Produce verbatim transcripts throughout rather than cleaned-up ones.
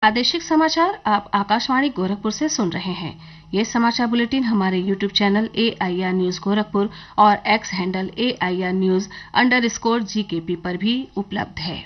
प्रादेशिक समाचार आप आकाशवाणी गोरखपुर से सुन रहे हैं। ये समाचार बुलेटिन हमारे YouTube channel A I R news Gorakhpur और x handle A I R news under score जी के पी पर भी उपलब्ध है।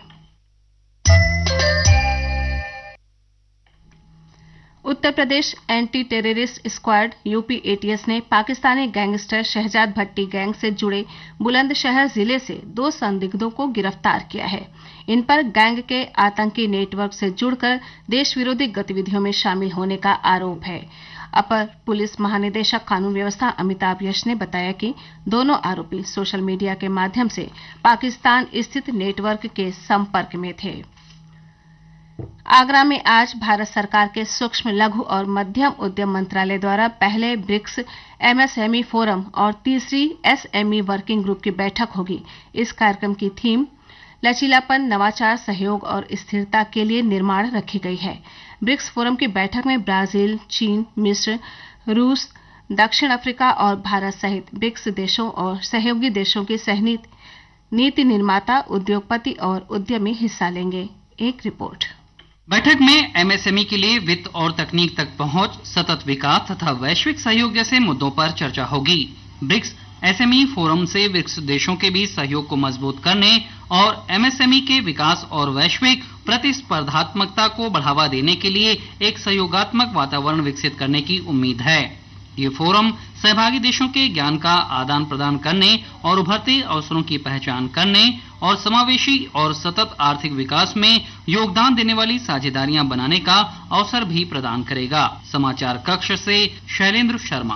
Uttar Pradesh anti terrorist squad UP A T S ने पाकिस्तानी गैंगस्टर शहजाद भट्टी गैंग से जुड़े बुलंदशहर जिले से दो संदिग्धों को गिरफ्तार किया है। इन पर गैंग के आतंकी नेटवर्क से जुड़कर देश विरोधी गतिविधियों में शामिल होने का आरोप है। अपर पुलिस महानिदेशक कानून व्यवस्था अमिताभ यश ने बताया कि दोनों आरोपी सोशल मीडिया के माध्यम से पाकिस्तान स्थित नेटवर्क के संपर्क में थे। आगरा में आज भारत सरकार के सूक्ष्म लघु और मध्यम उद्यम मंत्रालय द्वारा पहले BRICS M S M E forum और तीसरी S M E working group की बैठक होगी। इस कार्यक्रम की थीम लचीलापन, नवाचार, सहयोग और स्थिरता के लिए निर्माण रखी गई है। ब्रिक्स फोरम की बैठक में ब्राजील, चीन, मिस्र, रूस, दक्षिण अफ्रीका और भारत सहित ब्रिक्स देशों और सहयोगी देशों के सह नीति निर्माता, उद्योगपति और उद्यमी हिस्सा लेंगे। एक रिपोर्ट। बैठक में एम एस एम ई के लिए वित्त और तकनीक तक पहुंच, सतत विकास तथा वैश्विक सहयोग जैसे मुद्दों पर चर्चा होगी। BRICS S M E forum से ब्रिक्स देशों के बीच सहयोग को मजबूत करने और एम एस एम ई के विकास और वैश्विक प्रतिस्पर्धात्मकता को बढ़ावा देने के लिए एक सहयोगात्मक वातावरण विकसित करने की उम्मीद है। ये फोरम सहभागी देशों के ज्ञान का आदान प्रदान करने और उभरते अवसरों की पहचान करने और समावेशी और सतत आर्थिक विकास में योगदान देने वाली साझेदारियां बनाने का अवसर भी प्रदान करेगा। समाचार कक्ष से शैलेंद्र शर्मा।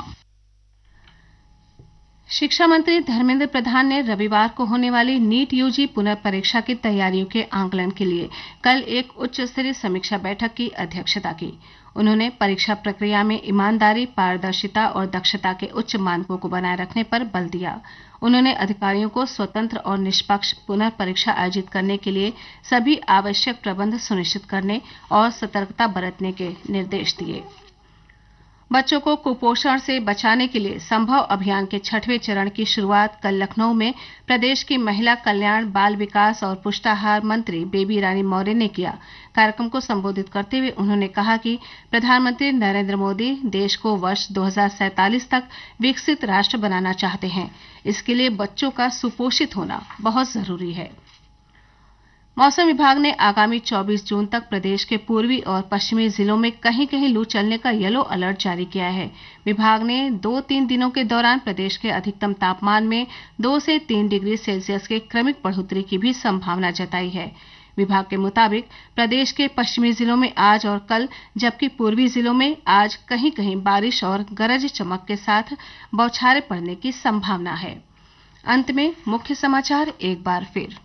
शिक्षा मंत्री धर्मेंद्र प्रधान ने रविवार को होने वाली नीट यू जी पुनर्परीक्षा की तैयारियों के आंकलन के लिए कल एक उच्च स्तरीय समीक्षा बैठक की अध्यक्षता की। उन्होंने परीक्षा प्रक्रिया में ईमानदारी, पारदर्शिता और दक्षता के उच्च मानकों को बनाए रखने पर बल दिया। उन्होंने अधिकारियों को स्वतंत्र और निष्पक्ष पुनर्परीक्षा आयोजित करने के लिए सभी आवश्यक प्रबंध सुनिश्चित करने और सतर्कता बरतने के निर्देश दिए। बच्चों को कुपोषण से बचाने के लिए संभव अभियान के छठवें चरण की शुरुआत कल लखनऊ में प्रदेश की महिला कल्याण, बाल विकास और पुष्टाहार मंत्री बेबी रानी मौर्य ने किया। कार्यक्रम को संबोधित करते हुए उन्होंने कहा कि प्रधानमंत्री नरेंद्र मोदी देश को वर्ष दो हज़ार सैंतालीस तक विकसित राष्ट्र बनाना चाहते हैं। इसके लिए बच्चों का सुपोषित होना बहुत जरूरी है। मौसम विभाग ने आगामी चौबीस जून तक प्रदेश के पूर्वी और पश्चिमी जिलों में कहीं कहीं लू चलने का येलो अलर्ट जारी किया है। विभाग ने दो तीन दिनों के दौरान प्रदेश के अधिकतम तापमान में दो से तीन डिग्री सेल्सियस के क्रमिक बढ़ोतरी की भी संभावना जताई है। विभाग के मुताबिक प्रदेश के पश्चिमी जिलों में आज और कल, जबकि पूर्वी जिलों में आज कहीं कहीं बारिश और गरज चमक के साथ बौछारें पड़ने की संभावना है। अंत में मुख्य समाचार एक बार फिर।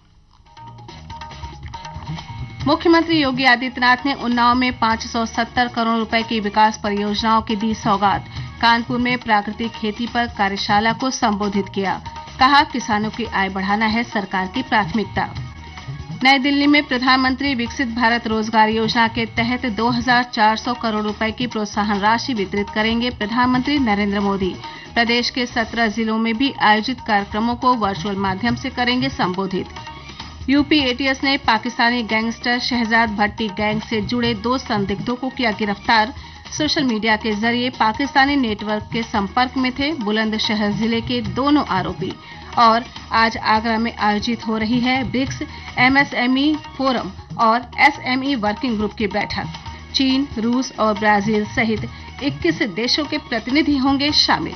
मुख्यमंत्री योगी आदित्यनाथ ने उन्नाव में पांच सौ सत्तर करोड़ रुपए की विकास परियोजनाओं की दी सौगात। कानपुर में प्राकृतिक खेती पर कार्यशाला को संबोधित किया। कहा, किसानों की आय बढ़ाना है सरकार की प्राथमिकता। नई दिल्ली में प्रधानमंत्री विकसित भारत रोजगार योजना के तहत दो हज़ार चार सौ करोड़ रुपए की प्रोत्साहन राशि वितरित करेंगे प्रधानमंत्री नरेंद्र मोदी। प्रदेश के सत्रह जिलों में भी आयोजित कार्यक्रमों को वर्चुअल माध्यम से करेंगे संबोधित। यूपी ए टी एस ने पाकिस्तानी गैंगस्टर शहजाद भट्टी गैंग से जुड़े दो संदिग्धों को किया गिरफ्तार। सोशल मीडिया के जरिए पाकिस्तानी नेटवर्क के संपर्क में थे बुलंदशहर जिले के दोनों आरोपी। और आज आगरा में आयोजित हो रही है BRICS M S M E forum और S M E working group की बैठक। चीन, रूस और ब्राजील सहित इक्कीस देशों के प्रतिनिधि होंगे शामिल।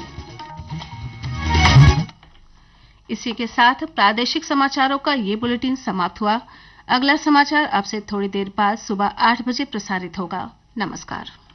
इसी के साथ प्रादेशिक समाचारों का ये बुलेटिन समाप्त हुआ। अगला समाचार अब से थोड़ी देर बाद सुबह आठ बजे प्रसारित होगा। नमस्कार।